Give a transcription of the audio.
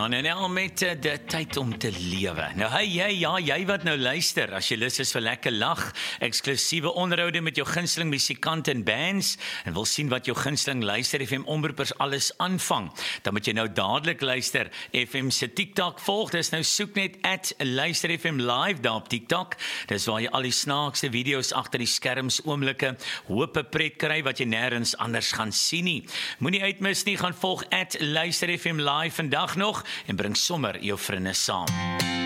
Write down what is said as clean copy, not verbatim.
Jan en El met die tyd om te lewe. Nou jy wat nou luister, as jy lus is vir lekker lag, eksklusiewe onderhoude met jou gunsteling musikant en bands, en wil sien wat jou gunsteling Luister FM omroepers alles aanvang, dan moet jy nou dadelik Luister FM se TikTok volg. Dis nou soek net @Luister FM live daar op TikTok. Dis waar jy al die snaakste video's agter die skerms oomblikke, hoop 'n pret kry wat jy nêrens anders gaan sien nie. Moenie uitmis nie, gaan volg @Luister FM live vandag nog en bring sommer jou vriende saam.